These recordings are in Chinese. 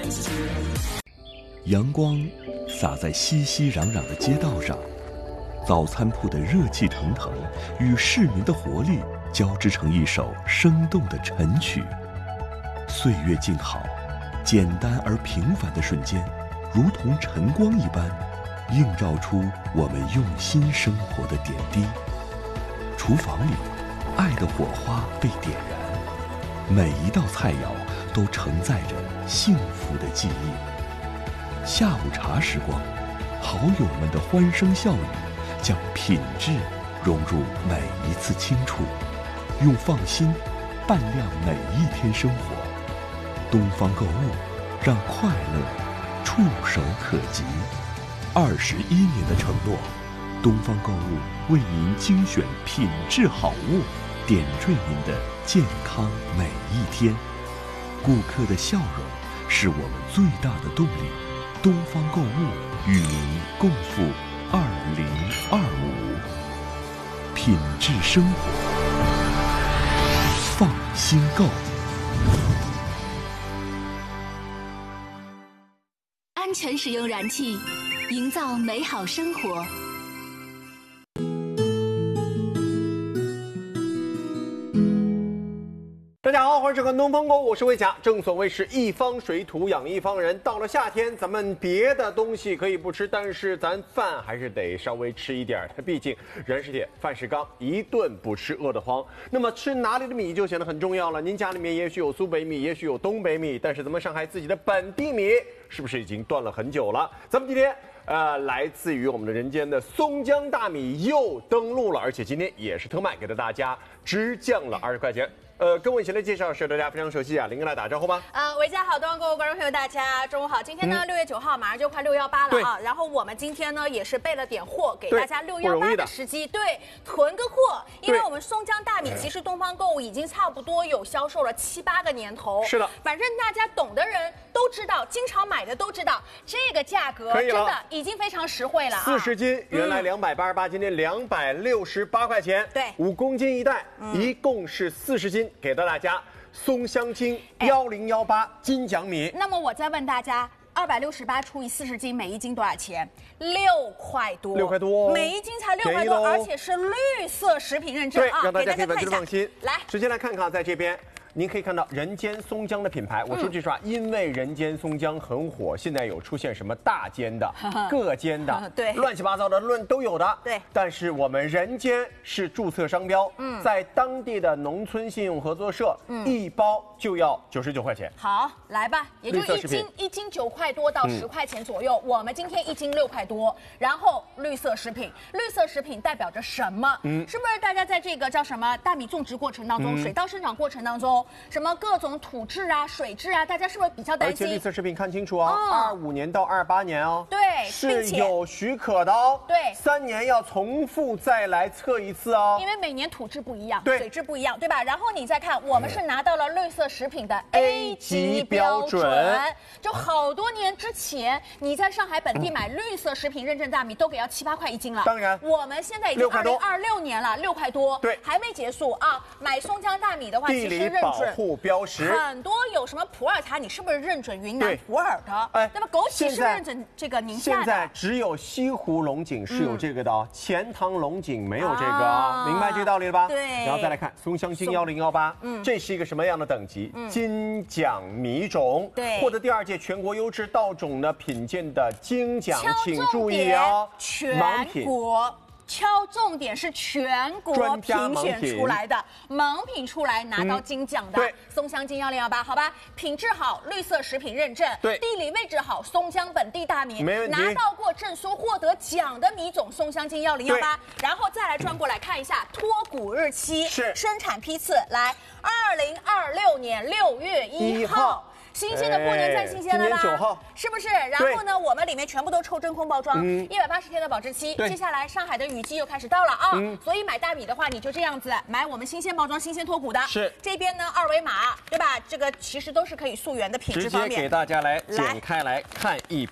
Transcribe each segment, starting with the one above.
阳光洒在熙熙攘攘的街道上，早餐铺的热气腾腾与市民的活力交织成一首生动的晨曲。岁月静好，简单而平凡的瞬间，如同晨光一般，映照出我们用心生活的点滴。厨房里，爱的火花被点燃，每一道菜肴都承载着幸福的记忆。下午茶时光，好友们的欢声笑语，将品质融入每一次轻触，用放心伴亮每一天生活。东方购物，让快乐触手可及。21年的承诺，东方购物为您精选品质好物，点缀您的健康每一天。顾客的笑容是我们最大的动力。东方购物与您共赴2025，品质生活，放心购。 安全使用燃气，营造美好生活。 大家好，欢迎收看东方购物，我是魏强。正所谓是一方水土养一方人，到了夏天，咱们别的东西可以不吃，但是咱饭还是得稍微吃一点的，毕竟人是铁，饭是钢，一顿不吃饿得慌。那么吃哪里的米就显得很重要了。您家里面也许有苏北米，也许有东北米，但是咱们上海自己的本地米是不是已经断了很久了？咱们今天来自于我们的人间的松江大米又登陆了，而且今天也是特卖，给了大家直降了20块钱。跟我一起来介绍是大家非常熟悉啊，林哥来打招呼吧。 伟家好，东方购物观众朋友大家中午好。今天呢6月9号马上就快618了啊，然后我们今天呢也是备了点货，给大家618的时机，对，囤个货，因为我们松江大米其实东方购物已经差不多有销售了7、8个年头。是的，反正大家懂的人都知道，经常买的都知道，这个价格真的已经非常实惠了啊。40斤原来288，今天268块钱，对，5公斤一袋，一共是40斤。给到大家松香精1018金奖米。那么我再问大家，268除以40斤，每一斤多少钱？6块多，6块多，每一斤才6块多，而且是绿色食品认证啊，让大家可以完全放心。来，直接来看看，在这边。您可以看到人间松江的品牌，我说句实话，因为人间松江很火，现在有出现什么大间的、各间的，对，乱七八糟的都有的，对。但是我们人间是注册商标，在当地的农村信用合作社，一包就要99块钱。好，来吧，也就一斤9块多到10块钱左右。我们今天一斤6块多，然后绿色食品，绿色食品代表着什么？是不是大家在这个叫什么大米种植过程当中、水稻生长过程当中？什么各种土质啊、水质啊，大家是不是比较担心？而且绿色食品看清楚啊，25年到28年哦，对，是有许可的哦，对，3年要重复再来测一次哦，因为每年土质不一样，对，水质不一样，对吧？然后你再看，我们是拿到了绿色食品的 A 级标准，就好多年之前，你在上海本地买绿色食品认证大米都给要7、8块一斤了，当然，我们现在已经2026年了，6块多，对，还没结束啊。买松江大米的话，其实认准。保护标识很多，有什么普洱茶，你是不是认准云南普洱的？哎，那么枸杞是不是认准这个宁夏的？现在只有西湖龙井是有这个的哦，钱塘龙井没有这个啊，明白这个道理了吧？对。然后再来看松香精1018，这是一个什么样的等级？金奖米种，对，获得第2届全国优质稻种的品鉴的金奖，请注意哦，全国。敲重点是全国评选出来的盲品出来拿到金奖的，松香精1018，好吧，品质好，绿色食品认证，对，地理位置好，松江本地大米，没问题，拿到过证书获得奖的米种松香精1018，然后再来转过来看一下脱谷日期是生产批次，来2026年6月1号。新鲜的不能再新鲜了吧？今年9号，是不是？然后呢，我们里面全部都抽真空包装，180天的保质期。接下来上海的雨季又开始到了啊，所以买大米的话，你就这样子买我们新鲜包装、新鲜脱谷的。是这边呢，2维码，对吧？这个其实都是可以溯源的品质方面。直接给大家来剪开来看一包。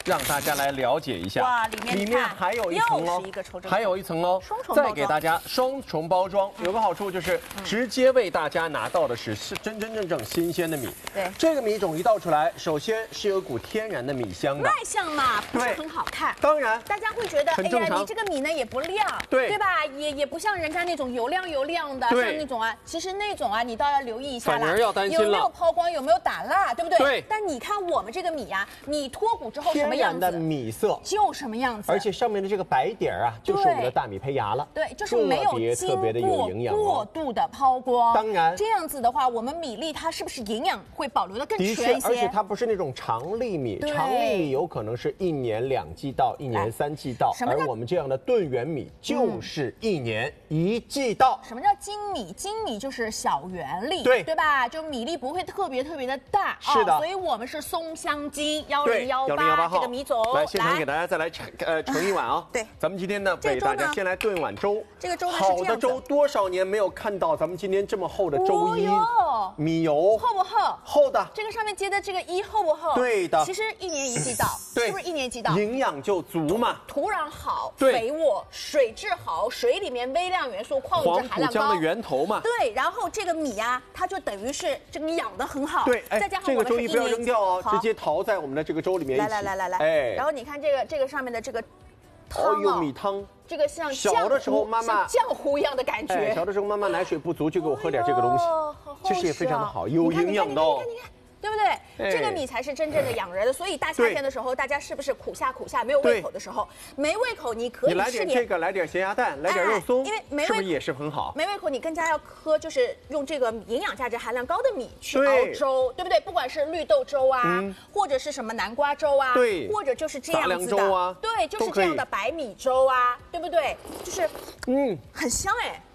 让大家来了解一下。 哇，里面还有一层哦，还有一层哦， 双重包装， 再给大家双重包装，有个好处就是直接为大家拿到的是真正新鲜的米。 对， 这个米种一倒出来，首先是有股天然的米香的， 卖相嘛，不是很好看。 当然， 大家会觉得， 很正常。 你这个米呢也不亮，对吧？也不像人家那种油亮的，像那种啊，其实那种啊，你倒要留意一下啦， 反而要担心了， 有没有抛光，有没有打蜡，对不对？ 对。 但你看我们这个米呀，米脱骨之后什么样子？ 天然的米色就什么样子， 而且上面的这个白点啊，就是我们的大米胚芽了。 对，就是没有特别的有营养， 过度的抛光。 当然， 这样子的话，我们米粒它是不是营养会保留的更全一些？ 而且它不是那种长粒米，长粒米有可能是1年2季稻，1年3季稻，而我们这样的炖圆米就是1年1季稻。 什么叫精米？精米就是小圆粒，对吧？就米粒不会特别的大， 是的。 所以我们是松香精1018这个米种。 来，现场给大家再来盛一碗啊！ 对， 咱们今天呢为大家先来炖碗粥。 这个粥呢好的粥，多少年没有看到咱们今天这么厚的粥衣，米油厚不厚？ 厚的。 这个上面接的这个衣厚不厚？ 对的。 其实1年1季稻，是不是1年1季稻？ 营养就足嘛。 土壤好，肥沃，水质好，水里面微量元素、矿物质含量高。 黄浦江的源头嘛。 对，然后这个米呀，它就等于是这个养得很好。 对， 再加上这个粥衣不要扔掉哦，直接淘在我们的这个粥里面一起。 来，然后你看这个上面的这个汤有米汤， 这个像小的时候妈妈像浆糊一样的感觉。 小的时候妈妈奶水不足，就给我喝点这个东西，其实也非常的好，有营养的哦。 你看。对不对？这个米才是真正的养人的，所以大夏天的时候，大家是不是苦下没有胃口的时候，没胃口你可以来点这个，来点咸鸭蛋，来点肉松， 因为没胃口是不是也是很好？ 没胃口你更加要喝，就是用这个营养价值含量高的米去熬粥，对不对？不管是绿豆粥啊，或者是什么南瓜粥啊， 对， 或者就是这样子的， 对，就是这样的白米粥啊，对不对？就是很香哎。